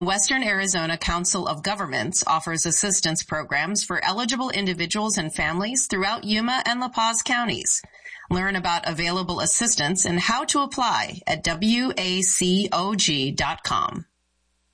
Western Arizona Council of Governments offers assistance programs for eligible individuals and families throughout Yuma and La Paz counties. Learn about available assistance and how to apply at wacog.com.